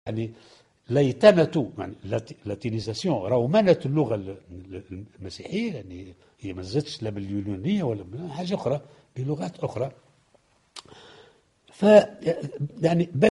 يعني ليتمة، يعني لاتينيزاسيون، رومنة اللغة المسيحية، يعني هي ما زادتش لا باليونانية ولا حاجة أخرى، بلغات أخرى. ف يعني